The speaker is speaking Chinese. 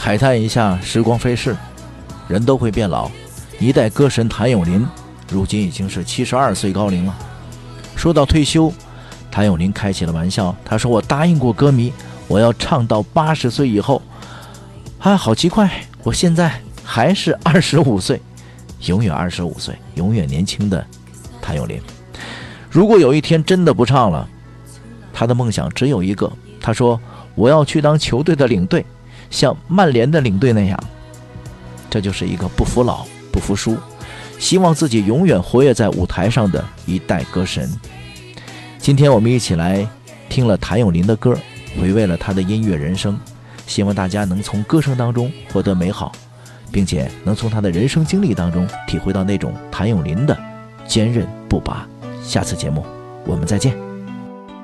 慨叹一下时光飞逝，人都会变老。一代歌神谭咏麟如今已经是72岁高龄了。说到退休，谭咏麟开起了玩笑，他说：“我答应过歌迷，我要唱到80岁以后。”好奇怪，我现在还是25岁，永远25岁，永远年轻的谭咏麟。如果有一天真的不唱了，他的梦想只有一个，他说：“我要去当球队的领队，像曼联的领队那样。”这就是一个不服老、不服输，希望自己永远活跃在舞台上的一代歌神。今天我们一起来听了谭咏麟的歌，回味了他的音乐人生，希望大家能从歌声当中获得美好，并且能从他的人生经历当中体会到那种谭咏麟的坚韧不拔。下次节目我们再见。